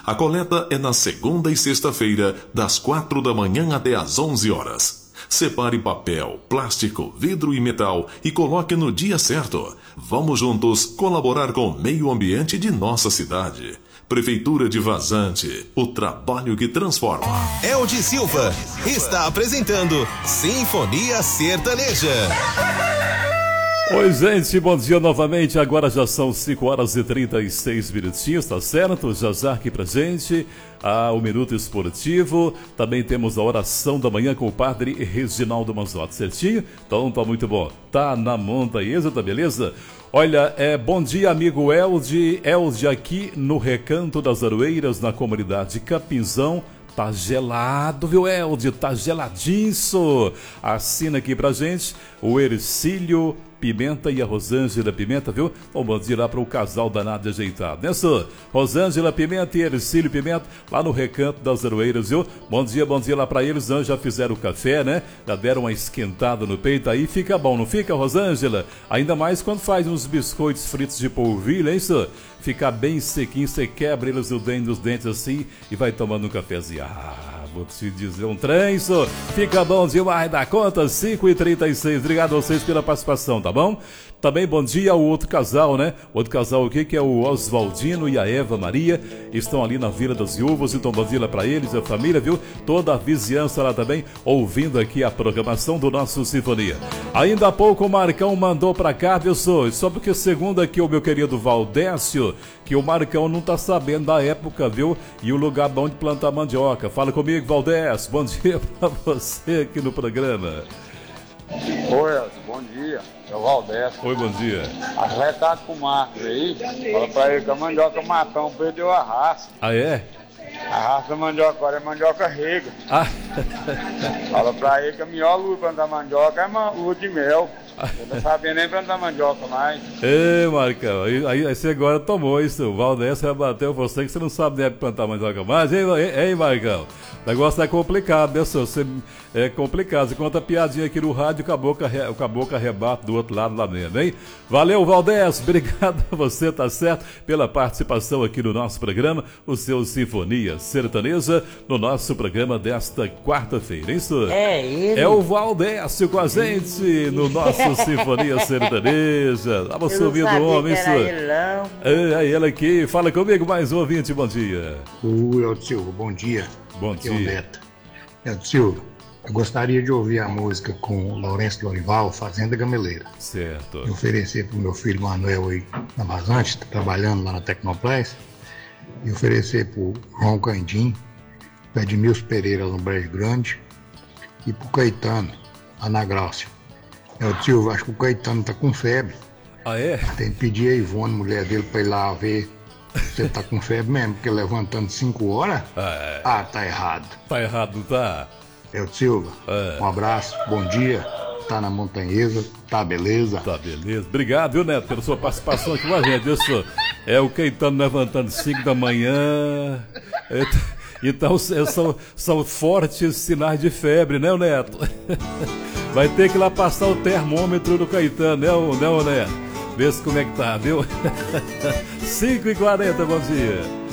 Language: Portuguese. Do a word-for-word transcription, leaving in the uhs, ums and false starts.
A coleta é na segunda e sexta-feira, das quatro da manhã até às onze horas. Separe papel, plástico, vidro e metal e coloque no dia certo. Vamos juntos colaborar com o meio ambiente de nossa cidade. Prefeitura de Vazante, o trabalho que transforma. Eldi Silva está apresentando Sinfonia Sertaneja. Oi, gente, bom dia novamente. Agora já são cinco horas e trinta e seis minutinhos, tá certo? Já já aqui pra gente, ah, o Minuto Esportivo. Também temos a oração da manhã com o padre Reginaldo Manzotti, certinho? Então tá muito bom. Tá na montanhesa, tá beleza? Olha, é, bom dia, amigo Eldi. Eldi aqui no Recanto das Aroeiras, na comunidade Capinzão. Tá gelado, viu, Eldi? Tá geladinho. Assina aqui pra gente o Ercílio Pimenta e a Rosângela Pimenta, viu? Então, bom dia lá para o casal danado ajeitado, né, senhor? Rosângela Pimenta e Ercílio Pimenta, lá no Recanto das Aroeiras, viu? Bom dia, bom dia lá para eles. Já fizeram o café, né? Já deram uma esquentada no peito aí. Fica bom, não fica, Rosângela? Ainda mais quando faz uns biscoitos fritos de polvilho, hein, senhor? Fica bem sequinho, você quebra eles os dentes assim e vai tomando um cafezinho. Ah, vou te dizer um trem, senhor. Fica bom demais da conta, cinco e trinta e seis. Obrigado a vocês pela participação, tá bom? Também bom dia ao outro casal, né? O outro casal aqui que é o Oswaldino e a Eva Maria. Estão ali na Vila das Viúvas, então bom dia lá pra eles, a família, viu? Toda a vizinhança lá também, ouvindo aqui a programação do nosso Sinfonia. Ainda há pouco o Marcão mandou pra cá, viu, senhor? Só porque segundo aqui o meu querido Valdécio, que o Marcão não tá sabendo da época, viu? E o lugar bom de plantar mandioca. Fala comigo, Valdécio. Bom dia pra você aqui no programa. Oi, Elcio, bom dia. É o Valdécio. Oi, bom dia. Arretado com o Marcos aí. Fala pra ele que a mandioca matão perdeu a raça. Ah, é? A raça da mandioca agora é mandioca rega. Ah. Fala pra ele que a melhor lua pra plantar mandioca é uma lua de mel. Eu não sabia nem plantar mandioca mais. Ei, Marcão, aí, aí você agora tomou isso. O Valdécio rebateu você que você não sabe nem plantar mandioca mais. Ei, ei, ei, Marcão, o negócio é complicado, né, senhor? Você, é complicado. Você conta piadinha aqui no rádio, o caboclo, o caboclo arrebata do outro lado lá mesmo, hein? Valeu, Valdécio, obrigado a você, tá certo, pela participação aqui no nosso programa, o seu Sinfonia Sertaneja, no nosso programa desta quarta-feira, hein, senhor? É ele. É o Valdécio com a gente no nosso Sinfonia Sertaneja. Tava subindo o homem, isso. É, é ele aqui. Fala comigo, mais um ouvinte, bom dia. O Elton Silva, bom dia. Bom aqui dia. É o Neto. Elton Silva, eu gostaria de ouvir a música com o Lourenço Lorival, Fazenda Gameleira. Certo. E oferecer pro meu filho Manuel aí na Vazante, tá trabalhando lá na Tecnoplast. E oferecer pro João Candim, pro Edmilson Pereira no Brejo Grande. E pro Caetano, lá na Grácia. É, o tio, acho que o Caetano tá com febre. Ah, é? Tem que pedir a Ivone, mulher dele, pra ir lá ver se ele tá com febre mesmo, porque levantando cinco horas, ah, é. ah, tá errado. Tá errado, tá? É, o Silva, é. Um abraço, bom dia, tá na montanhesa, tá beleza? Tá beleza. Obrigado, viu, Neto, pela sua participação aqui com a gente. Isso é o Caetano levantando cinco da manhã. É, então são, são fortes sinais de febre, né, Neto? Vai ter que ir lá passar o termômetro do Caetano, né, o, né, o Neto? Vê se como é que tá, viu? cinco e quarenta, bom dia.